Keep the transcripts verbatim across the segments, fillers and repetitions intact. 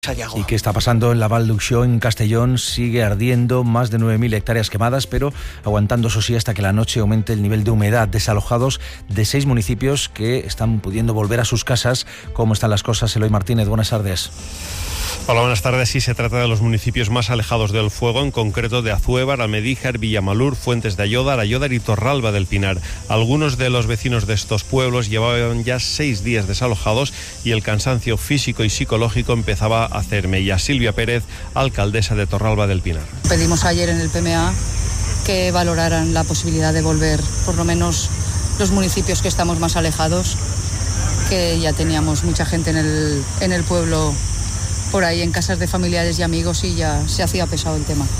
¿Y qué está pasando en la Val d'Uixó, en Castellón? Sigue ardiendo, más de nueve mil hectáreas quemadas, pero aguantando, eso sí, hasta que la noche aumente el nivel de humedad. Desalojados de seis municipios que están pudiendo volver a sus casas. ¿Cómo están las cosas? Eloy Martínez, buenas tardes. Hola, buenas tardes. Sí, se trata de los municipios más alejados del fuego, en concreto de Azuévar, Almedíjar, Villamalur, Fuentes de Ayódar, Ayódar y Torralba del Pinar. Algunos de los vecinos de estos pueblos llevaban ya seis días desalojados y el cansancio físico y psicológico empezaba a hacer mella. Silvia Pérez, alcaldesa de Torralba del Pinar. Pedimos ayer en el P M A que valoraran la posibilidad de volver, por lo menos los municipios que estamos más alejados, que ya teníamos mucha gente en el, en el pueblo, por ahí en casas de familiares y amigos, y ya se hacía pesado el tema.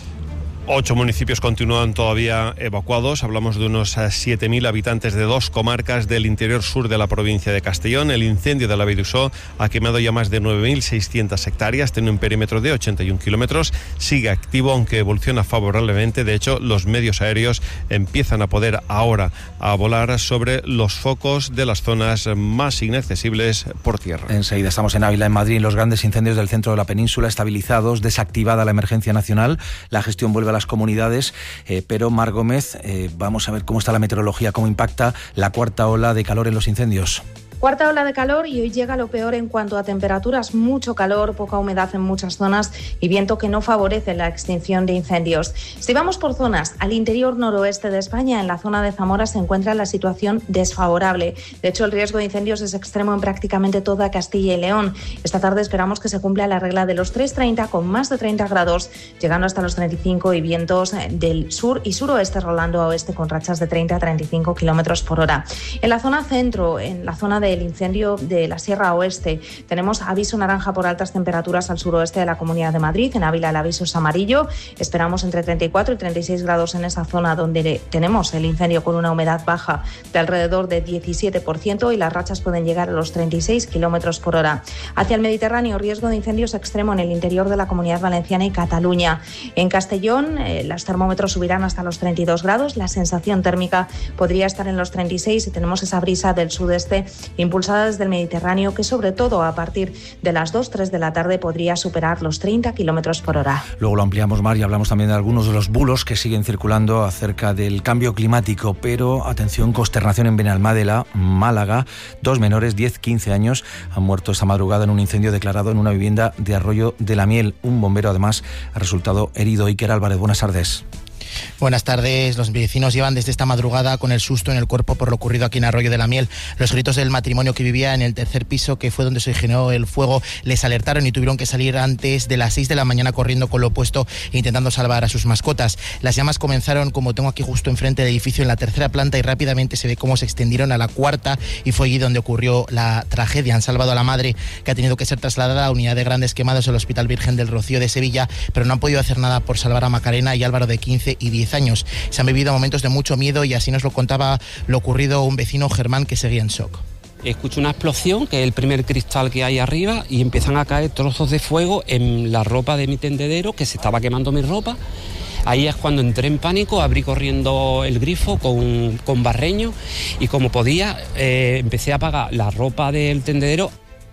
Ocho municipios continúan todavía evacuados. Hablamos de unos siete mil habitantes de dos comarcas del interior sur de la provincia de Castellón. El incendio de la Val d'Uixó ha quemado ya más de nueve mil seiscientas hectáreas, tiene un perímetro de ochenta y un kilómetros. Sigue activo, aunque evoluciona favorablemente. De hecho, los medios aéreos empiezan a poder ahora a volar sobre los focos de las zonas más inaccesibles por tierra. Enseguida estamos en Ávila, en Madrid. Los grandes incendios del centro de la península estabilizados, desactivada la emergencia nacional. La gestión vuelve a las comunidades, eh, pero Mar Gómez, eh, vamos a ver cómo está la meteorología, cómo impacta la cuarta ola de calor en los incendios. Cuarta ola de calor, y hoy llega lo peor en cuanto a temperaturas: mucho calor, poca humedad en muchas zonas y viento que no favorece la extinción de incendios. Si vamos por zonas, al interior noroeste de España, en la zona de Zamora, se encuentra la situación desfavorable. De hecho, el riesgo de incendios es extremo en prácticamente toda Castilla y León. Esta tarde esperamos que se cumpla la regla de los tres treinta, con más de treinta grados, llegando hasta los treinta y cinco, y vientos del sur y suroeste rolando a oeste con rachas de treinta a treinta y cinco kilómetros por hora. En la zona centro, en la zona de el incendio de la Sierra Oeste, tenemos aviso naranja por altas temperaturas al suroeste de la Comunidad de Madrid. En Ávila el aviso es amarillo. Esperamos entre treinta y cuatro y treinta y seis grados en esa zona, donde tenemos el incendio con una humedad baja de alrededor de diecisiete por ciento, y las rachas pueden llegar a los treinta y seis kilómetros por hora. Hacia el Mediterráneo, riesgo de incendios extremo en el interior de la Comunidad Valenciana y Cataluña. En Castellón, eh, los termómetros subirán hasta los treinta y dos grados. La sensación térmica podría estar en los treinta y seis, y tenemos esa brisa del sudeste impulsada desde el Mediterráneo, que sobre todo a partir de las dos tres de la tarde podría superar los treinta kilómetros por hora. Luego lo ampliamos, Mar, y hablamos también de algunos de los bulos que siguen circulando acerca del cambio climático. Pero atención, consternación en Benalmádena, Málaga. Dos menores, diez quince años, han muerto esta madrugada en un incendio declarado en una vivienda de Arroyo de la Miel. Un bombero, además, ha resultado herido. Iker Álvarez, buenas tardes. Buenas tardes. Los vecinos llevan desde esta madrugada con el susto en el cuerpo por lo ocurrido aquí en Arroyo de la Miel. Los gritos del matrimonio que vivía en el tercer piso, que fue donde se originó el fuego, les alertaron y tuvieron que salir antes de las seis de la mañana corriendo con lo opuesto, intentando salvar a sus mascotas. Las llamas comenzaron, como tengo aquí justo enfrente del edificio, en la tercera planta, y rápidamente se ve cómo se extendieron a la cuarta, y fue allí donde ocurrió la tragedia. Han salvado a la madre, que ha tenido que ser trasladada a la unidad de grandes quemados del Hospital Virgen del Rocío de Sevilla, pero no han podido hacer nada por salvar a Macarena y Álvaro, de quince y diez años. Se han vivido momentos de mucho miedo, y así nos lo contaba lo ocurrido un vecino, Germán, que seguía en shock. Escucho una explosión, que es el primer cristal que hay arriba, y empiezan a caer trozos de fuego en la ropa de mi tendedero, que se estaba quemando mi ropa. Ahí es cuando entré en pánico, abrí corriendo el grifo con, con barreño, y como podía, eh, empecé a apagar la ropa del tendedero.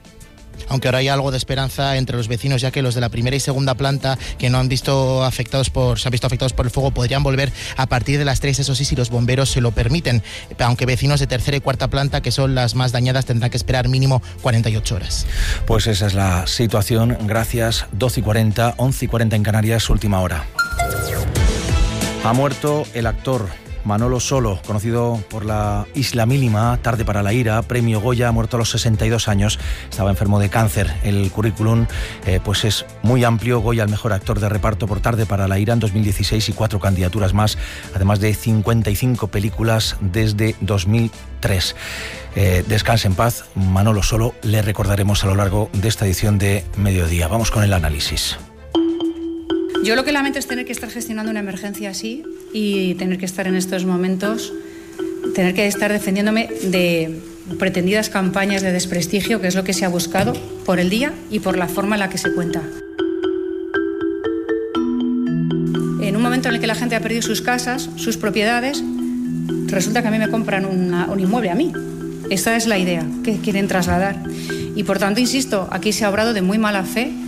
Aunque ahora hay algo de esperanza entre los vecinos, ya que los de la primera y segunda planta, que no han visto afectados por, se han visto afectados por el fuego, podrían volver a partir de las tres, eso sí, si los bomberos se lo permiten. Aunque vecinos de tercera y cuarta planta, que son las más dañadas, tendrán que esperar mínimo cuarenta y ocho horas. Pues esa es la situación. Gracias. doce y cuarenta, once y cuarenta en Canarias, última hora. Ha muerto el actor Manolo Solo, conocido por La Isla Mínima, Tarde para la ira, premio Goya. Ha muerto a los sesenta y dos años, estaba enfermo de cáncer. El currículum eh, pues es muy amplio. Goya al mejor actor de reparto por Tarde para la ira en dos mil dieciséis, y cuatro candidaturas más, además de cincuenta y cinco películas desde dos mil tres. Eh, descanse en paz, Manolo Solo. Le recordaremos a lo largo de esta edición de Mediodía. Vamos con el análisis. Yo lo que lamento es tener que estar gestionando una emergencia así, y tener que estar en estos momentos, tener que estar defendiéndome de pretendidas campañas de desprestigio, que es lo que se ha buscado por el día y por la forma en la que se cuenta. En un momento en el que la gente ha perdido sus casas, sus propiedades, resulta que a mí me compran una, un inmueble a mí. Esta es la idea que quieren trasladar. Y por tanto, insisto, aquí se ha obrado de muy mala fe